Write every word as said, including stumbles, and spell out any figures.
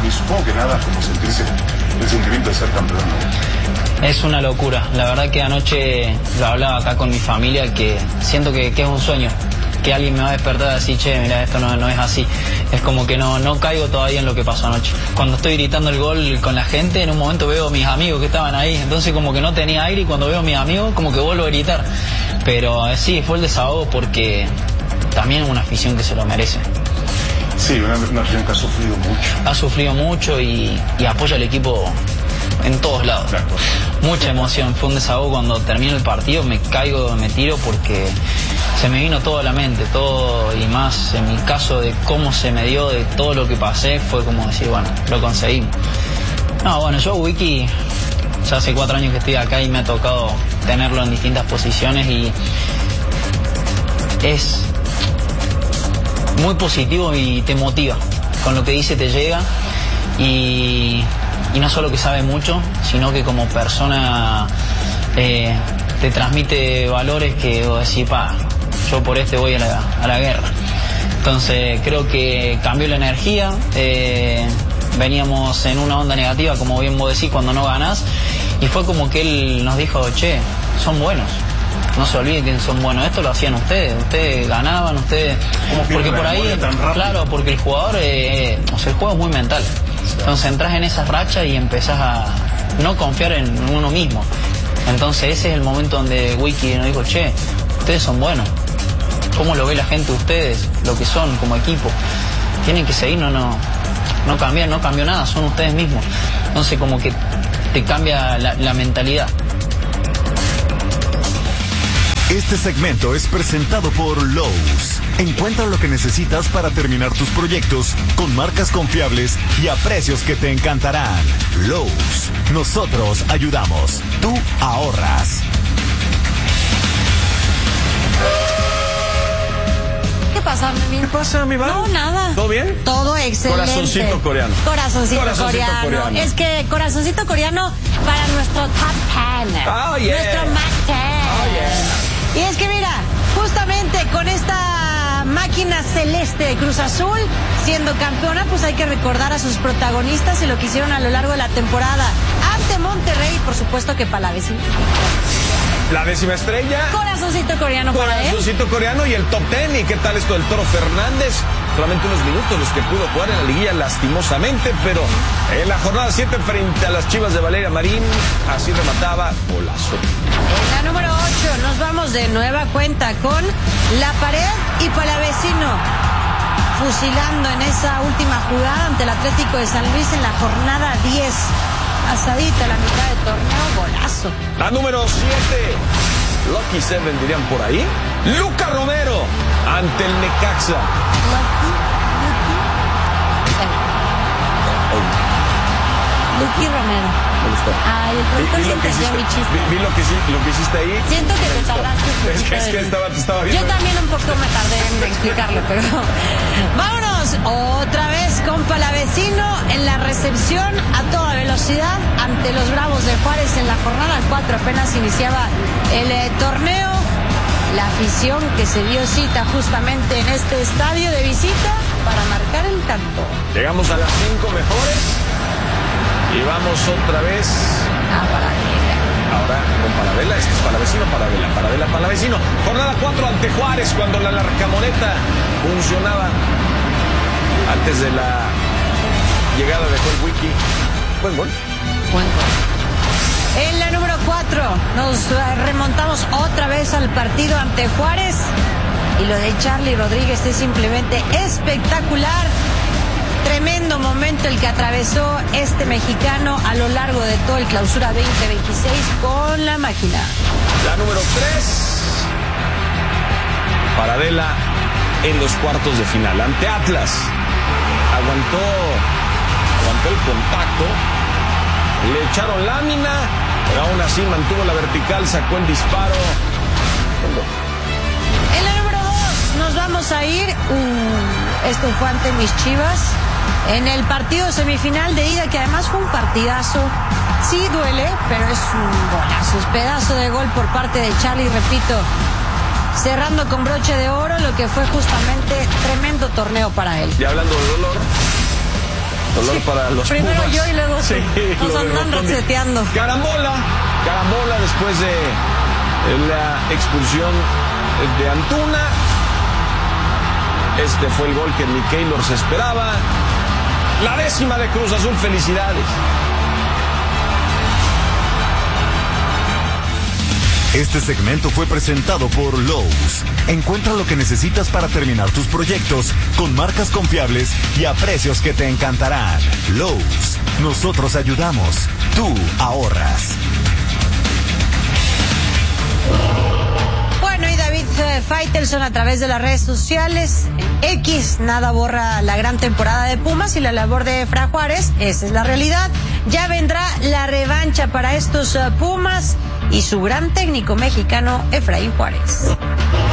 y supongo que nada como sentirse el sentimiento de ser campeón, ¿no? Es una locura. La verdad que anoche lo hablaba acá con mi familia, que siento que, que es un sueño, que alguien me va a despertar y decir, che, mira, esto no, no es así. Es como que no, no caigo todavía en lo que pasó anoche. Cuando estoy gritando el gol con la gente, en un momento veo a mis amigos que estaban ahí, entonces como que no tenía aire, y cuando veo a mis amigos como que vuelvo a gritar. Pero eh, sí, fue el desahogo porque también es una afición que se lo merece. Sí, una, una afición que ha sufrido mucho. Ha sufrido mucho y, y apoya al equipo en todos lados. Claro. Mucha emoción. Fue un desahogo cuando termino el partido, me caigo, me tiro porque se me vino todo a la mente, todo, y más en mi caso de cómo se me dio, de todo lo que pasé, fue como decir, bueno, lo conseguimos. No, bueno, yo Wiki, ya hace cuatro años que estoy acá y me ha tocado tenerlo en distintas posiciones y es muy positivo y te motiva. Con lo que dice te llega y, y no solo que sabe mucho, sino que como persona eh, te transmite valores que vos decís, pa, yo por este voy a la, a la guerra. Entonces creo que cambió la energía, eh, veníamos en una onda negativa, como bien vos decís, cuando no ganás, y fue como que él nos dijo, che, son buenos. No se olviden que son buenos. Esto lo hacían ustedes. Ustedes ganaban, ustedes... Porque por ahí, claro, porque el jugador, eh, o sea, el juego es muy mental. Entonces entras en esas rachas y empezás a no confiar en uno mismo. Entonces ese es el momento donde Wiki nos dijo, che, ustedes son buenos. ¿Cómo lo ve la gente ustedes? Lo que son como equipo. Tienen que seguir, no, no, no cambiar, no cambió nada, son ustedes mismos. Entonces como que te cambia la, la mentalidad. Este segmento es presentado por Lowe's. Encuentra lo que necesitas para terminar tus proyectos con marcas confiables y a precios que te encantarán. Lowe's. Nosotros ayudamos. Tú ahorras. ¿Qué pasa, mi? ¿Qué pasa, mi Val? No, nada. ¿Todo bien? Todo excelente. Corazoncito coreano. Corazoncito, Corazoncito coreano. coreano. Es que corazoncito coreano para nuestro top ten. Oh, yeah. Nuestro Mac ten. Oh, yeah. Y es que mira, justamente con esta máquina celeste de Cruz Azul siendo campeona, pues hay que recordar a sus protagonistas y lo que hicieron a lo largo de la temporada ante Monterrey, por supuesto que Palavecino. La décima estrella. Corazoncito coreano para él. Corazoncito coreano y el top ten. ¿Y qué tal esto del Toro Fernández? Solamente unos minutos los que pudo jugar en la liguilla lastimosamente, pero en la jornada siete frente a las Chivas de Valeria Marín, así remataba golazo. En la número ocho nos vamos de nueva cuenta con La Pared y Palavecino fusilando en esa última jugada ante el Atlético de San Luis en la jornada diez. Pasadita la mitad del torneo, golazo. La número siete, Lucky Seven dirían por ahí. Luca Romero ante el Necaxa. Lucky, Lucky. Lucky Romero. Me gustó. Ay, el productor Vi, vi se lo que entendió hiciste, mi chiste. vi, vi lo, que, hici- lo que hiciste ahí. Siento que te tardaste un Es que, poquito es que en- estaba, te estaba viendo. Yo también un poco me tardé en explicarlo, pero vámonos otra vez con Palavecino en la recepción a toda velocidad ante los Bravos de Juárez en la jornada cuatro. Apenas iniciaba el eh, torneo. La afición que se dio cita justamente en este estadio de visita para marcar el tanto. Llegamos a las cinco mejores y vamos otra vez. Ah, para Ahora con Palavela, este es Palavecino, Palavela, Palavela, Palavecino. Jornada cuatro ante Juárez cuando la larcamoneta funcionaba antes de la llegada de Joel Wiki. Buen gol. Buen gol. En la número cuatro nos remontamos otra vez al partido ante Juárez y lo de Charly Rodríguez es simplemente espectacular. Tremendo momento el que atravesó este mexicano a lo largo de todo el clausura veinte veintiséis con la máquina. La número tres, Paradela en los cuartos de final ante Atlas. Aguantó, aguantó el contacto, le echaron lámina, pero aún así mantuvo la vertical, sacó el disparo. En la número dos nos vamos a ir. Uh, esto fue ante mis Chivas. En el partido semifinal de ida, que además fue un partidazo. Sí duele, pero es un golazo. Es pedazo de gol por parte de Charly, repito. Cerrando con broche de oro lo que fue justamente tremendo torneo para él. Y hablando de dolor, Dolor Sí, para los primero Pumas. yo y luego Sí, nos lo de andan Rotondi. reseteando. Carambola, carambola después de la expulsión de Antuna. Este fue el gol que Miquelor se esperaba. La décima de Cruz Azul, felicidades. Este segmento fue presentado por Lowe's. Encuentra lo que necesitas para terminar tus proyectos con marcas confiables y a precios que te encantarán. Lowe's, nosotros ayudamos, tú ahorras. Bueno, y David eh, Faitelson a través de las redes sociales, en X, nada borra la gran temporada de Pumas y la labor de Fra Juárez, esa es la realidad. Ya vendrá la revancha para estos uh, Pumas y su gran técnico mexicano, Efraín Juárez.